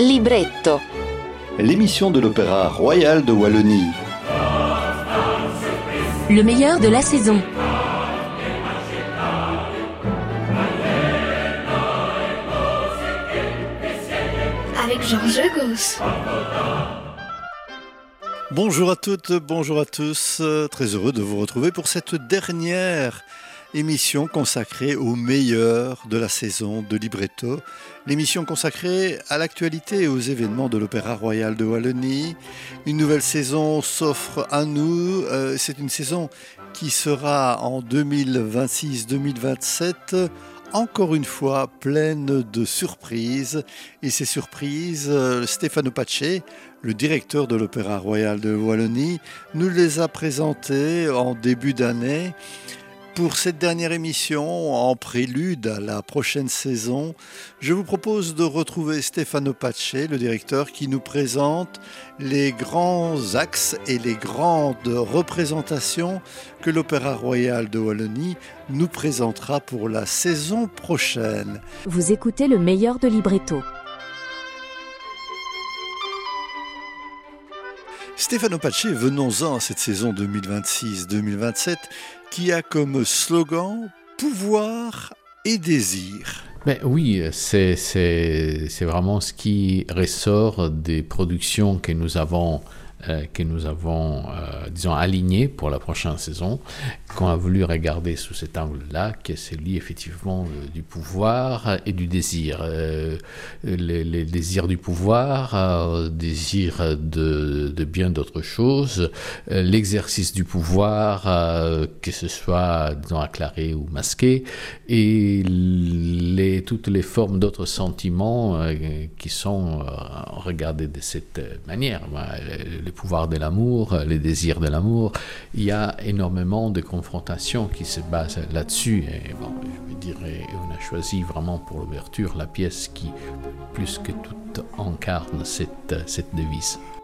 Libretto. L'émission de l'Opéra Royal de Wallonie. Le meilleur de la saison. Avec Georges Gauss. Bonjour à toutes, bonjour à tous. Très heureux de vous retrouver pour cette dernière émission consacrée au meilleur de la saison de Libretto. L'émission consacrée à l'actualité et aux événements de l'Opéra Royal de Wallonie. Une nouvelle saison s'offre à nous. C'est une saison qui sera en 2026-2027. Encore une fois, pleine de surprises. Et ces surprises, Stefano Pace, le directeur de l'Opéra Royal de Wallonie, nous les a présentées en début d'année. Pour cette dernière émission, en prélude à la prochaine saison, je vous propose de retrouver Stefano Pace, le directeur, qui nous présente les grands axes et les grandes représentations que l'Opéra Royal de Wallonie nous présentera pour la saison prochaine. Vous écoutez le meilleur de Libretto. Stefano Pace, venons-en à cette saison 2026-2027 qui a comme slogan « Pouvoir et désir ». Ben oui, c'est vraiment ce qui ressort des productions que nous avons disons, alignées pour la prochaine saison, qu'on a voulu regarder sous cet angle-là, que c'est lié effectivement du pouvoir et du désir. Les désirs du pouvoir, désir de bien d'autres choses, l'exercice du pouvoir, que ce soit, disons, acclaré ou masqué, et toutes les formes d'autres sentiments qui sont regardés de cette manière. Le pouvoir de l'amour, les désirs de l'amour, il y a énormément de confrontations qui se basent là-dessus. Et bon, je dirais, on a choisi vraiment pour l'ouverture la pièce qui, plus que tout, incarne cette devise.